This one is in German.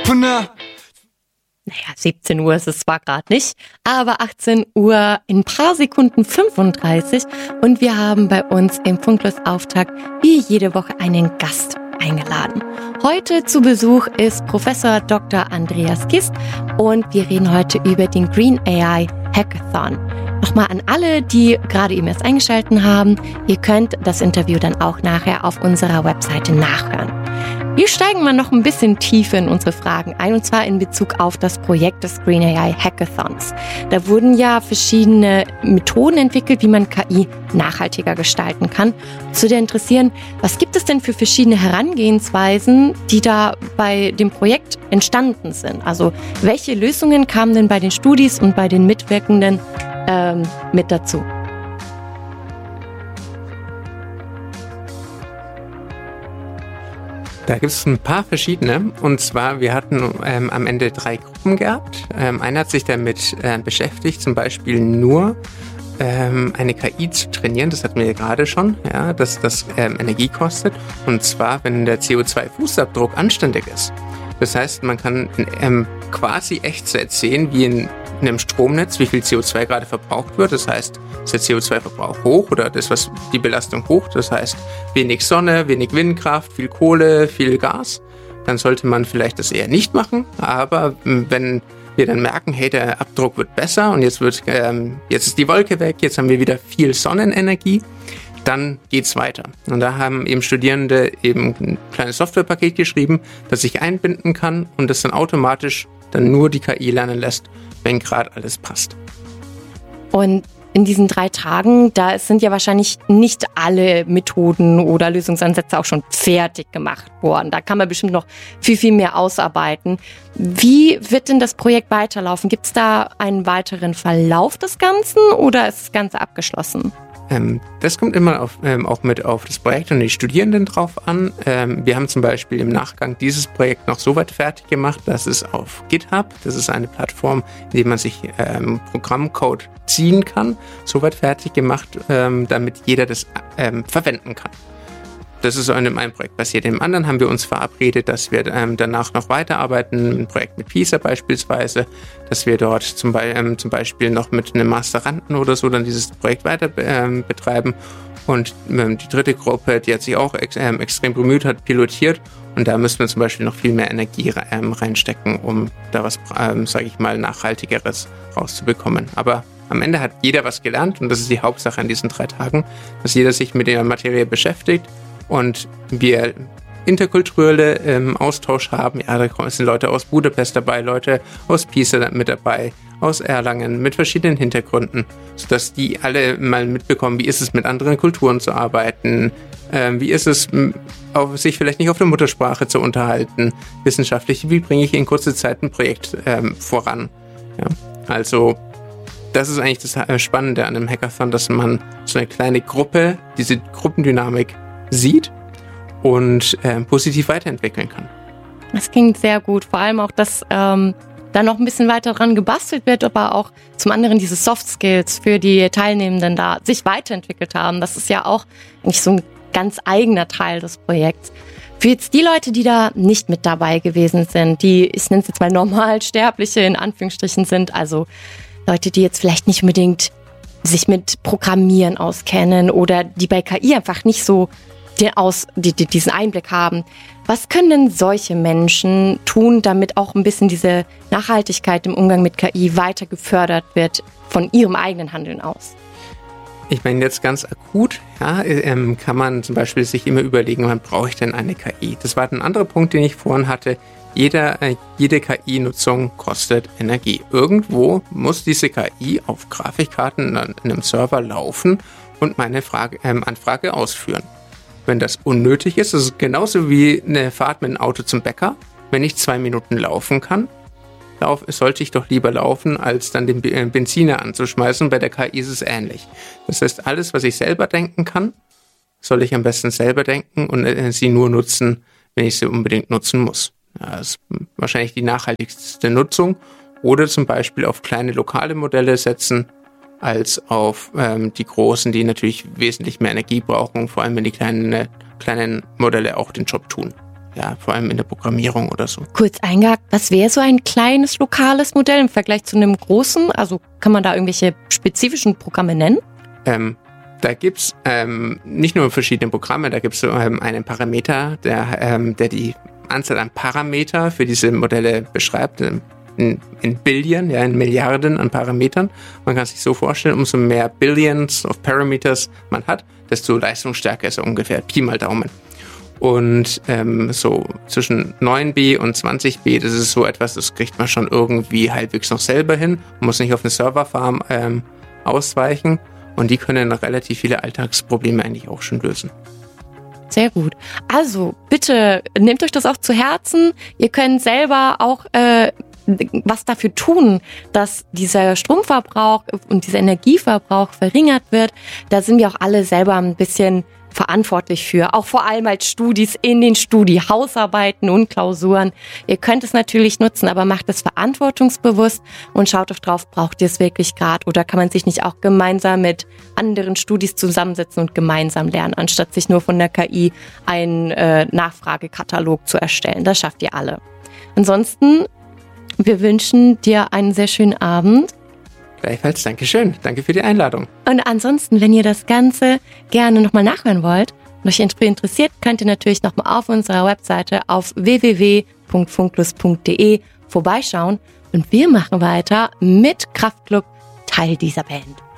Naja, 17 Uhr ist es zwar gerade nicht, aber 18 Uhr in ein paar Sekunden 35 und wir haben bei uns im Funklos-Auftakt wie jede Woche einen Gast eingeladen. Heute zu Besuch ist Professor Dr. Andreas Kist und wir reden heute über den Green AI Hackathon. Nochmal an alle, die gerade eben erst eingeschaltet haben, ihr könnt das Interview dann auch nachher auf unserer Webseite nachhören. Wir steigen mal noch ein bisschen tiefer in unsere Fragen ein, und zwar in Bezug auf das Projekt des Green AI Hackathons. Da wurden ja verschiedene Methoden entwickelt, wie man KI nachhaltiger gestalten kann. Uns würde interessieren, was gibt es denn für verschiedene Herangehensweisen, die da bei dem Projekt entstanden sind? Also welche Lösungen kamen denn bei den Studis und bei den Mitwirkenden mit dazu? Da gibt es ein paar verschiedene. Und zwar, wir hatten am Ende 3 Gruppen gehabt. Eine hat sich damit beschäftigt, zum Beispiel nur eine KI zu trainieren. Das hatten wir ja gerade schon, ja, dass das Energie kostet. Und zwar, wenn der CO2-Fußabdruck anständig ist. Das heißt, man kann quasi echt so erzählen, wie in einem Stromnetz, wie viel CO2 gerade verbraucht wird. Das heißt, ist der CO2-Verbrauch hoch oder das, was die Belastung hoch? Das heißt, wenig Sonne, wenig Windkraft, viel Kohle, viel Gas. Dann sollte man vielleicht das eher nicht machen. Aber wenn wir dann merken, hey, der Abdruck wird besser und jetzt ist die Wolke weg, jetzt haben wir wieder viel Sonnenenergie, dann geht's weiter. Und da haben eben Studierende eben ein kleines Softwarepaket geschrieben, das sich einbinden kann und das dann automatisch dann nur die KI lernen lässt, wenn gerade alles passt. Und in diesen 3 Tagen, da sind ja wahrscheinlich nicht alle Methoden oder Lösungsansätze auch schon fertig gemacht worden. Da kann man bestimmt noch viel, viel mehr ausarbeiten. Wie wird denn das Projekt weiterlaufen? Gibt es da einen weiteren Verlauf des Ganzen oder ist das Ganze abgeschlossen? Das kommt immer auch mit auf das Projekt und die Studierenden drauf an. Wir haben zum Beispiel im Nachgang dieses Projekt noch so weit fertig gemacht, dass es auf GitHub, das ist eine Plattform, in der man sich Programmcode ziehen kann, so weit fertig gemacht, damit jeder das verwenden kann. Das ist in einem Projekt passiert. Im anderen haben wir uns verabredet, dass wir danach noch weiterarbeiten, ein Projekt mit PISA beispielsweise, dass wir dort zum Beispiel noch mit einem Masteranden oder so dann dieses Projekt weiter betreiben. Und die dritte Gruppe, die hat sich auch extrem bemüht, hat pilotiert. Und da müssen wir zum Beispiel noch viel mehr Energie reinstecken, um da was, sage ich mal, Nachhaltigeres rauszubekommen. Aber am Ende hat jeder was gelernt und das ist die Hauptsache an diesen 3 Tagen, dass jeder sich mit der Materie beschäftigt. Und wir interkulturelle Austausch haben. Ja, da sind Leute aus Budapest dabei, Leute aus Pisa mit dabei, aus Erlangen, mit verschiedenen Hintergründen, sodass die alle mal mitbekommen, wie ist es mit anderen Kulturen zu arbeiten, wie ist es, sich vielleicht nicht auf der Muttersprache zu unterhalten, wissenschaftlich, wie bringe ich in kurzer Zeit ein Projekt voran. Ja, also das ist eigentlich das Spannende an einem Hackathon, dass man so eine kleine Gruppe, diese Gruppendynamik sieht und positiv weiterentwickeln kann. Das klingt sehr gut, vor allem auch, dass da noch ein bisschen weiter dran gebastelt wird, aber auch zum anderen diese Soft Skills für die Teilnehmenden da sich weiterentwickelt haben. Das ist ja auch eigentlich so ein ganz eigener Teil des Projekts. Für jetzt die Leute, die da nicht mit dabei gewesen sind, die, ich nenne es jetzt mal Normalsterbliche in Anführungsstrichen sind, also Leute, die jetzt vielleicht nicht unbedingt sich mit Programmieren auskennen oder die bei KI einfach nicht so diesen Einblick haben. Was können denn solche Menschen tun, damit auch ein bisschen diese Nachhaltigkeit im Umgang mit KI weiter gefördert wird von ihrem eigenen Handeln aus? Ich meine, jetzt ganz akut, ja, kann man zum Beispiel sich immer überlegen, wann brauche ich denn eine KI? Das war ein anderer Punkt, den ich vorhin hatte. Jede KI-Nutzung kostet Energie. Irgendwo muss diese KI auf Grafikkarten in einem Server laufen und meine Anfrage ausführen. Wenn das unnötig ist, das ist genauso wie eine Fahrt mit dem Auto zum Bäcker. Wenn ich 2 Minuten laufen kann, sollte ich doch lieber laufen, als dann den Benziner anzuschmeißen. Bei der KI ist es ähnlich. Das heißt, alles, was ich selber denken kann, soll ich am besten selber denken und sie nur nutzen, wenn ich sie unbedingt nutzen muss. Das ist wahrscheinlich die nachhaltigste Nutzung. Oder zum Beispiel auf kleine lokale Modelle setzen, als auf die großen, die natürlich wesentlich mehr Energie brauchen, vor allem wenn die kleinen Modelle auch den Job tun. ja, vor allem in der Programmierung oder so. Kurz eingehakt, was wäre so ein kleines lokales Modell im Vergleich zu einem großen? Also kann man da irgendwelche spezifischen Programme nennen? Da gibt's nicht nur verschiedene Programme, da gibt's so einen Parameter, der die Anzahl an Parameter für diese Modelle beschreibt, in Billion, ja, in Milliarden an Parametern. Man kann sich so vorstellen, umso mehr Billions of Parameters man hat, desto leistungsstärker ist er ungefähr, Pi mal Daumen. Und so zwischen 9B und 20B, das ist so etwas, das kriegt man schon irgendwie halbwegs noch selber hin. Man muss nicht auf eine Serverfarm ausweichen. Und die können relativ viele Alltagsprobleme eigentlich auch schon lösen. Sehr gut. Also bitte nehmt euch das auch zu Herzen. Ihr könnt selber auch was dafür tun, dass dieser Stromverbrauch und dieser Energieverbrauch verringert wird. Da sind wir auch alle selber ein bisschen verantwortlich für, auch vor allem als Studis in den Hausarbeiten und Klausuren. Ihr könnt es natürlich nutzen, aber macht es verantwortungsbewusst und schaut doch drauf, braucht ihr es wirklich gerade oder kann man sich nicht auch gemeinsam mit anderen Studis zusammensetzen und gemeinsam lernen, anstatt sich nur von der KI einen Nachfragekatalog zu erstellen. Das schafft ihr alle. Ansonsten, wir wünschen dir einen sehr schönen Abend. Gleichfalls, Dankeschön. Danke für die Einladung. Und ansonsten, wenn ihr das Ganze gerne nochmal nachhören wollt und euch interessiert, könnt ihr natürlich nochmal auf unserer Webseite auf www.funklus.de vorbeischauen. Und wir machen weiter mit Kraftklub, Teil dieser Band.